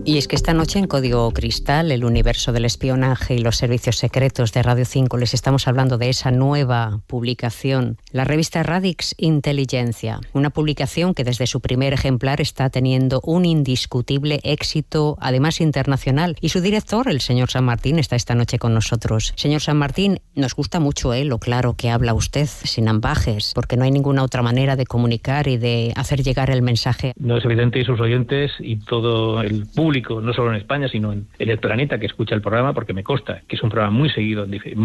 Y es que esta noche en Código Cristal, el universo del espionaje y los servicios secretos de Radio 5, les estamos hablando de esa nueva publicación, la revista Radix Inteligencia, una publicación que desde su primer ejemplar está teniendo un indiscutible éxito, además internacional. Y su director, el señor San Martín, está esta noche con nosotros. Señor San Martín, nos gusta mucho lo claro que habla usted, sin ambajes, porque no hay ninguna otra manera de comunicar y de hacer llegar el mensaje. No es evidente, y sus oyentes y todo el público, no solo en España, sino en el planeta que escucha el programa, porque me consta que es un programa muy seguido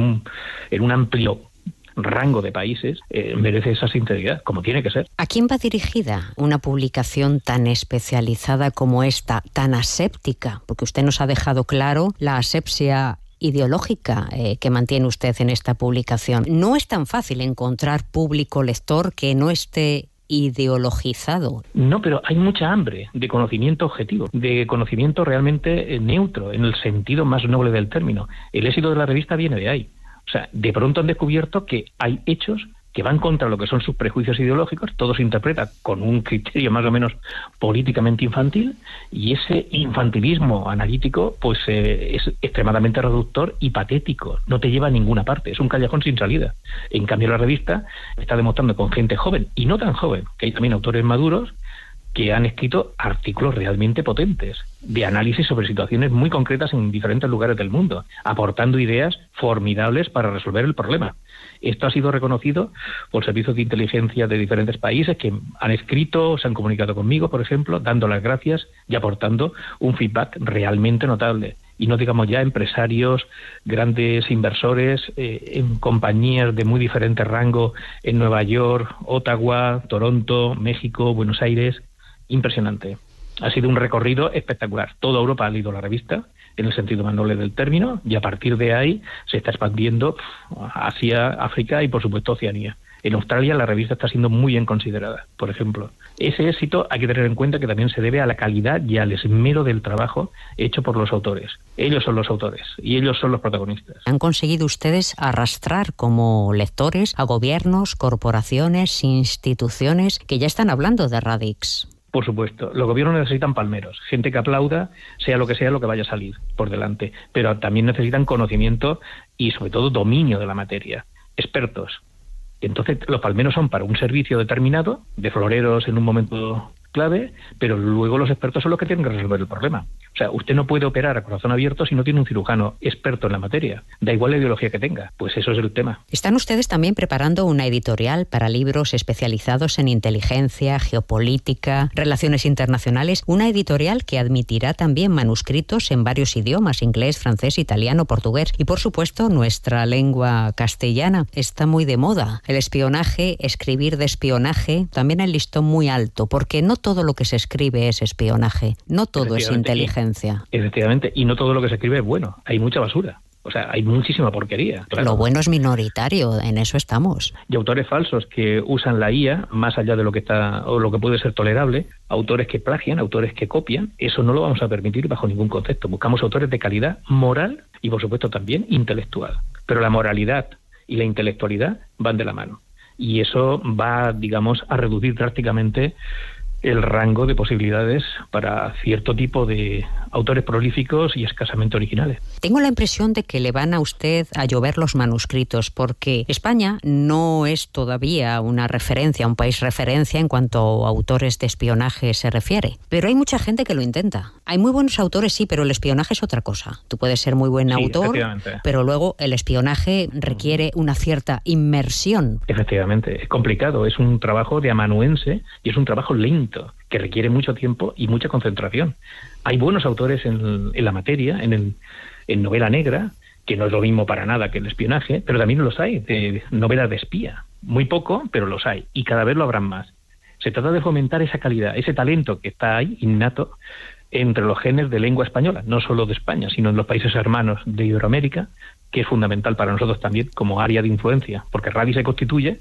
en un amplio rango de países, merece esa sinceridad, como tiene que ser. ¿A quién va dirigida una publicación tan especializada como esta, tan aséptica? Porque usted nos ha dejado claro la asepsia ideológica que mantiene usted en esta publicación. No es tan fácil encontrar público lector que no esté ideologizado. No, pero hay mucha hambre de conocimiento objetivo, de conocimiento realmente neutro, en el sentido más noble del término. El éxito de la revista viene de ahí. O sea, de pronto han descubierto que hay hechos que van contra lo que son sus prejuicios ideológicos, todo se interpreta con un criterio más o menos políticamente infantil, y ese infantilismo analítico pues es extremadamente reductor y patético, no te lleva a ninguna parte, es un callejón sin salida. En cambio la revista está demostrando con gente joven y no tan joven, que hay también autores maduros que han escrito artículos realmente potentes, de análisis sobre situaciones muy concretas en diferentes lugares del mundo, aportando ideas formidables para resolver el problema. Esto ha sido reconocido por servicios de inteligencia de diferentes países que han escrito, se han comunicado conmigo, por ejemplo, dando las gracias y aportando un feedback realmente notable. Y no digamos ya empresarios, grandes inversores, en compañías de muy diferente rango en Nueva York, Ottawa, Toronto, México, Buenos Aires. Impresionante. Ha sido un recorrido espectacular. Toda Europa ha leído la revista, en el sentido más noble del término, y a partir de ahí se está expandiendo hacia África y, por supuesto, Oceanía. En Australia la revista está siendo muy bien considerada, por ejemplo. Ese éxito hay que tener en cuenta que también se debe a la calidad y al esmero del trabajo hecho por los autores. Ellos son los autores y ellos son los protagonistas. ¿Han conseguido ustedes arrastrar como lectores a gobiernos, corporaciones, instituciones que ya están hablando de Radix? Por supuesto, los gobiernos necesitan palmeros, gente que aplauda, sea lo que vaya a salir por delante, pero también necesitan conocimiento y sobre todo dominio de la materia, expertos. Entonces los palmeros son para un servicio determinado, de floreros en un momento clave, pero luego los expertos son los que tienen que resolver el problema. O sea, usted no puede operar a corazón abierto si no tiene un cirujano experto en la materia. Da igual la ideología que tenga. Pues eso es el tema. ¿Están ustedes también preparando una editorial para libros especializados en inteligencia, geopolítica, relaciones internacionales? Una editorial que admitirá también manuscritos en varios idiomas, inglés, francés, italiano, portugués y, por supuesto, nuestra lengua castellana. Está muy de moda el espionaje, escribir de espionaje, también el listón muy alto, porque no todo lo que se escribe es espionaje, no todo es inteligencia. Efectivamente, y no todo lo que se escribe es bueno, hay mucha basura. O sea, hay muchísima porquería. Claro. Lo bueno es minoritario, en eso estamos. Y autores falsos que usan la IA más allá de lo que está o lo que puede ser tolerable, autores que plagian, autores que copian, eso no lo vamos a permitir bajo ningún concepto. Buscamos autores de calidad moral y, por supuesto, también intelectual. Pero la moralidad y la intelectualidad van de la mano. Y eso va, digamos, a reducir drásticamente el rango de posibilidades para cierto tipo de autores prolíficos y escasamente originales. Tengo la impresión de que le van a usted a llover los manuscritos, porque España no es todavía una referencia, un país referencia en cuanto a autores de espionaje se refiere. Pero hay mucha gente que lo intenta. Hay muy buenos autores, sí, pero el espionaje es otra cosa. Tú puedes ser muy buen autor, pero luego el espionaje requiere una cierta inmersión. Efectivamente, es complicado, es un trabajo de amanuense y es un trabajo lento, que requiere mucho tiempo y mucha concentración. Hay buenos autores en la materia, en novela negra, que no es lo mismo para nada que el espionaje, pero también los hay, de novelas de espía. Muy poco, pero los hay, y cada vez lo habrán más. Se trata de fomentar esa calidad, ese talento que está ahí, innato, entre los genes de lengua española, no solo de España, sino en los países hermanos de Iberoamérica, que es fundamental para nosotros también como área de influencia, porque Radix se constituye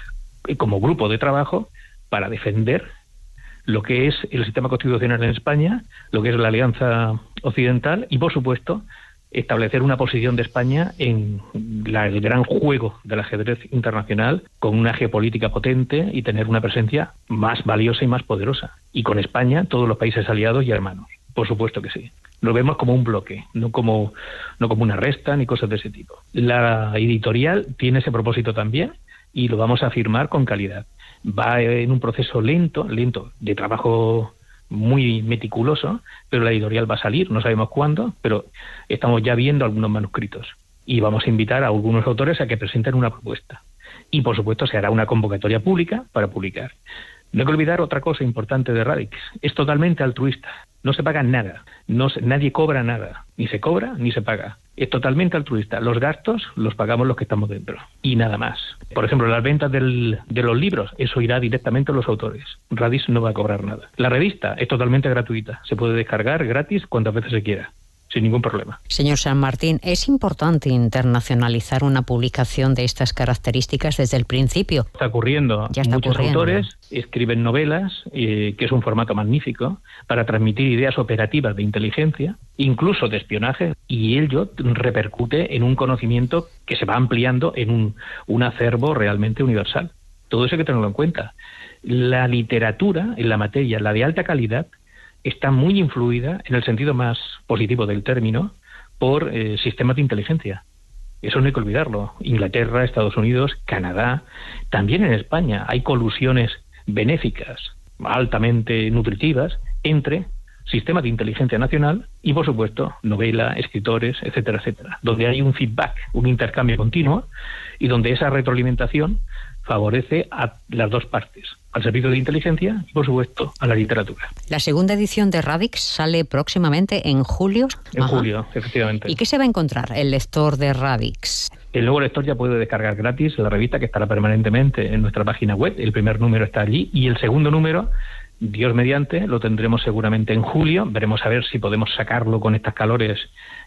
como grupo de trabajo para defender lo que es el sistema constitucional en España, lo que es la Alianza Occidental y, por supuesto, establecer una posición de España en el gran juego del ajedrez internacional con una geopolítica potente y tener una presencia más valiosa y más poderosa. Y con España, todos los países aliados y hermanos. Por supuesto que sí. Lo vemos como un bloque, no como una resta ni cosas de ese tipo. La editorial tiene ese propósito también y lo vamos a firmar con calidad. Va en un proceso lento, de trabajo muy meticuloso, pero la editorial va a salir, no sabemos cuándo, pero estamos ya viendo algunos manuscritos y vamos a invitar a algunos autores a que presenten una propuesta. Y, por supuesto, se hará una convocatoria pública para publicar. No hay que olvidar otra cosa importante de Radix. Es totalmente altruista. No se paga nada. Nadie cobra nada. Ni se cobra ni se paga. Es totalmente altruista. Los gastos los pagamos los que estamos dentro. Y nada más. Por ejemplo, las ventas de los libros, eso irá directamente a los autores. Radix no va a cobrar nada. La revista es totalmente gratuita. Se puede descargar gratis cuantas veces se quiera, sin ningún problema. Señor San Martín, ¿es importante internacionalizar una publicación de estas características desde el principio? Está ocurriendo. Muchos autores escriben novelas, que es un formato magnífico, para transmitir ideas operativas de inteligencia, incluso de espionaje, y ello repercute en un conocimiento que se va ampliando en un acervo realmente universal. Todo eso hay que tenerlo en cuenta. La literatura en la materia, la de alta calidad, está muy influida, en el sentido más positivo del término, por sistemas de inteligencia. Eso no hay que olvidarlo. Inglaterra, Estados Unidos, Canadá, también en España hay colusiones benéficas, altamente nutritivas, entre sistemas de inteligencia nacional y, por supuesto, novela, escritores, etcétera, etcétera, donde hay un feedback, un intercambio continuo y donde esa retroalimentación favorece a las dos partes, al servicio de inteligencia y, por supuesto, a la literatura. La segunda edición de Radix sale próximamente en julio. En julio, efectivamente. ¿Y qué se va a encontrar el lector de Radix? El nuevo lector ya puede descargar gratis la revista, que estará permanentemente en nuestra página web. El primer número está allí y el segundo número, Dios mediante, lo tendremos seguramente en julio. Veremos a ver si podemos sacarlo con estas calores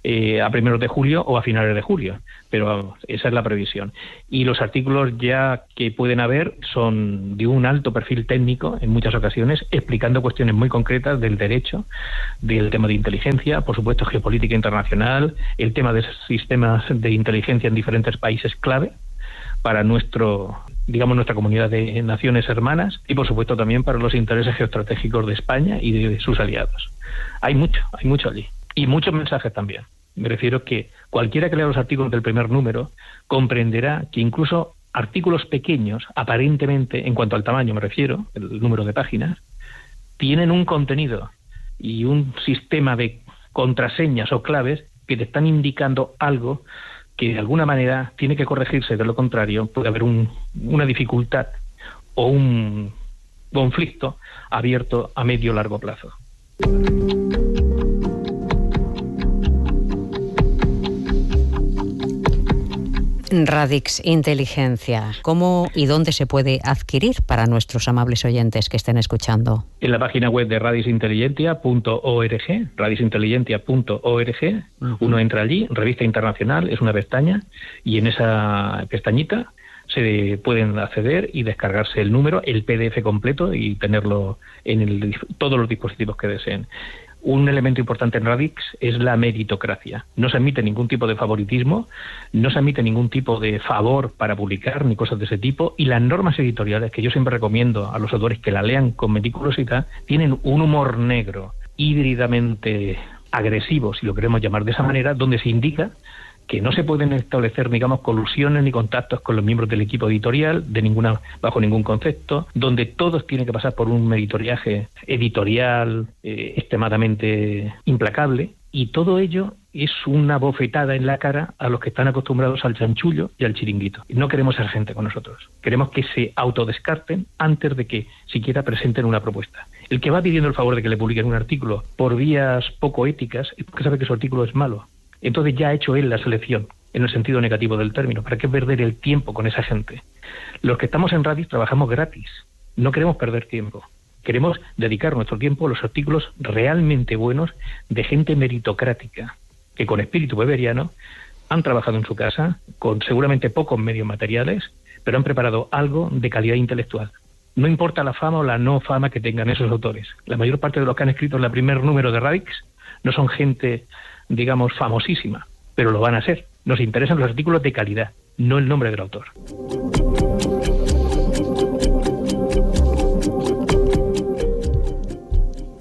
a primeros de julio o a finales de julio, pero vamos, esa es la previsión. Y los artículos ya que pueden haber son de un alto perfil técnico en muchas ocasiones, explicando cuestiones muy concretas del derecho, del tema de inteligencia, por supuesto geopolítica internacional, el tema de sistemas de inteligencia en diferentes países clave para nuestra comunidad de naciones hermanas y, por supuesto, también para los intereses geoestratégicos de España y de sus aliados. Hay mucho allí. Y muchos mensajes también. Me refiero que cualquiera que lea los artículos del primer número comprenderá que incluso artículos pequeños, aparentemente, en cuanto al tamaño me refiero, el número de páginas, tienen un contenido y un sistema de contraseñas o claves que te están indicando algo que de alguna manera tiene que corregirse. De lo contrario, puede haber una dificultad o un conflicto abierto a medio o largo plazo. Radix Inteligencia, ¿cómo y dónde se puede adquirir para nuestros amables oyentes que estén escuchando? En la página web de radixinteligentia.org, radixinteligentia.org, uno entra allí, Revista Internacional, es una pestaña, y en esa pestañita se pueden acceder y descargarse el número, el PDF completo y tenerlo en todos los dispositivos que deseen. Un elemento importante en Radix es la meritocracia. No se admite ningún tipo de favoritismo, no se admite ningún tipo de favor para publicar, ni cosas de ese tipo, y las normas editoriales, que yo siempre recomiendo a los autores que la lean con meticulosidad, tienen un humor negro, híbridamente agresivo, si lo queremos llamar de esa manera, donde se indica que no se pueden establecer, digamos, colusiones ni contactos con los miembros del equipo editorial bajo ningún concepto, donde todos tienen que pasar por un meritoriaje editorial extremadamente implacable, y todo ello es una bofetada en la cara a los que están acostumbrados al chanchullo y al chiringuito. No queremos ser gente con nosotros. Queremos que se autodescarten antes de que siquiera presenten una propuesta. El que va pidiendo el favor de que le publiquen un artículo por vías poco éticas es porque sabe que su artículo es malo. Entonces ya ha hecho él la selección, en el sentido negativo del término. ¿Para qué perder el tiempo con esa gente? Los que estamos en Radix trabajamos gratis. No queremos perder tiempo. Queremos dedicar nuestro tiempo a los artículos realmente buenos de gente meritocrática, que con espíritu weberiano han trabajado en su casa, con seguramente pocos medios materiales, pero han preparado algo de calidad intelectual. No importa la fama o la no fama que tengan esos autores. La mayor parte de los que han escrito en el primer número de Radix no son gente, digamos, famosísima, pero lo van a ser. Nos interesan los artículos de calidad, no el nombre del autor.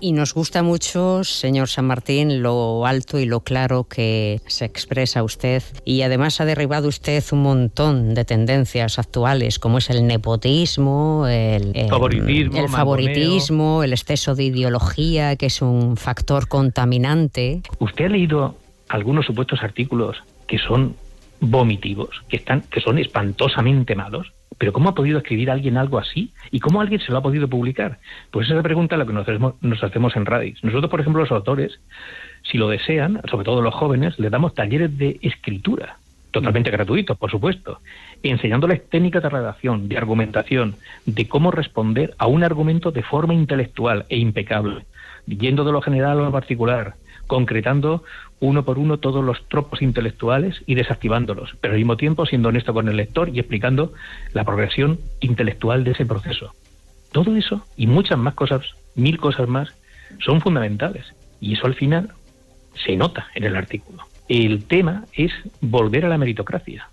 Y nos gusta mucho, señor San Martín, lo alto y lo claro que se expresa usted. Y además ha derribado usted un montón de tendencias actuales, como es el nepotismo, el favoritismo, el exceso de ideología, que es un factor contaminante. ¿Usted ha leído algunos supuestos artículos que son vomitivos, que son espantosamente malos? ¿Pero cómo ha podido escribir alguien algo así? ¿Y cómo alguien se lo ha podido publicar? Pues esa es la pregunta a la que nos hacemos en Radix. Nosotros, por ejemplo, los autores, si lo desean, sobre todo los jóvenes, les damos talleres de escritura, totalmente gratuitos, por supuesto, enseñándoles técnicas de redacción, de argumentación, de cómo responder a un argumento de forma intelectual e impecable, yendo de lo general a lo particular, concretando uno por uno todos los tropos intelectuales y desactivándolos, pero al mismo tiempo siendo honesto con el lector y explicando la progresión intelectual de ese proceso. Todo eso y muchas más cosas, 1000 cosas más, son fundamentales. Y eso al final se nota en el artículo. El tema es volver a la meritocracia.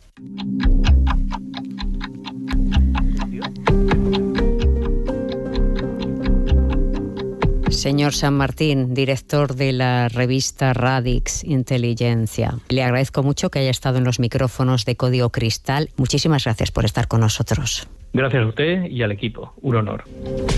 Señor San Martín, director de la revista Radix Inteligencia, le agradezco mucho que haya estado en los micrófonos de Código Cristal. Muchísimas gracias por estar con nosotros. Gracias a usted y al equipo. Un honor.